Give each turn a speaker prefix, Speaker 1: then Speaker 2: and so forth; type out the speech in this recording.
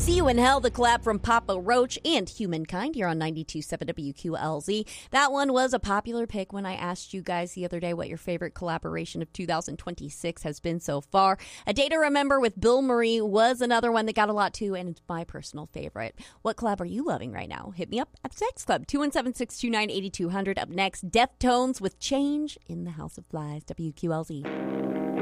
Speaker 1: See You in Hell, the collab from Papa Roach and Humankind here on 92.7 WQLZ. That one was a popular pick when I asked you guys the other day what your favorite collaboration of 2026 has been so far. A Day to Remember with Bill Murray was another one that got a lot too, and it's my personal favorite. What collab are you loving right now? Hit me up at the Text Club, 217-629-8200. Up next, Deftones with Change in the House of Flies, WQLZ.